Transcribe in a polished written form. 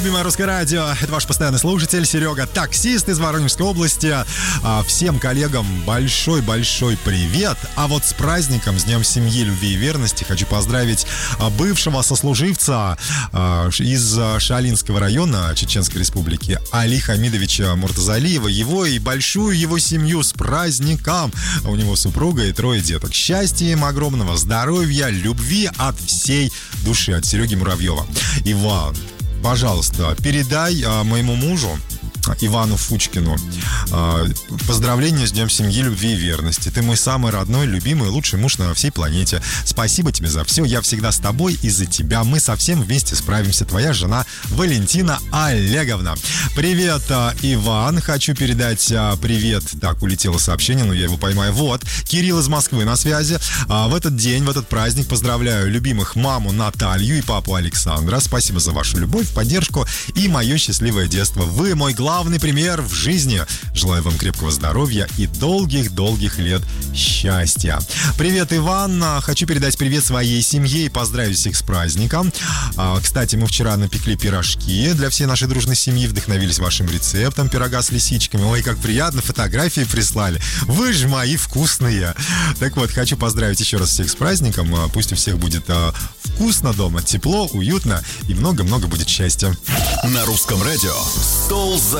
Любимое русское радио, это ваш постоянный слушатель Серега, таксист из Воронежской области. Всем коллегам большой-большой привет. А вот с праздником, с Днем семьи, любви и верности хочу поздравить бывшего сослуживца из Шаолинского района Чеченской Республики Али Хамидовича Муртазалиева, его и большую его семью с праздником. У него супруга и 3 деток. Счастья им огромного, здоровья, любви от всей души, от Сереги Муравьева. Иван, пожалуйста, передай моему мужу Ивану Фучкину поздравления с Днем семьи, любви и верности. Ты мой самый родной, любимый, лучший муж на всей планете. Спасибо тебе за все. Я всегда с тобой и за тебя. Мы совсем вместе справимся. Твоя жена Валентина Олеговна. Привет, Иван. Хочу передать привет. Так, улетело сообщение, но я его поймаю. Вот, Кирилл из Москвы на связи. В этот день, в этот праздник поздравляю любимых маму Наталью и папу Александра. Спасибо за вашу любовь, поддержку и мое счастливое детство. Вы мой главный пример в жизни. Желаю вам крепкого здоровья и долгих-долгих лет счастья. Привет, Иван. Хочу передать привет своей семье и поздравить всех с праздником. Кстати, мы вчера напекли пирожки для всей нашей дружной семьи, вдохновились вашим рецептом пирога с лисичками. Ой, как приятно, фотографии прислали. Вы же мои вкусные. Так вот, хочу поздравить еще раз всех с праздником. Пусть у всех будет вкусно дома, тепло, уютно и много-много будет счастья. На русском радио «Стол за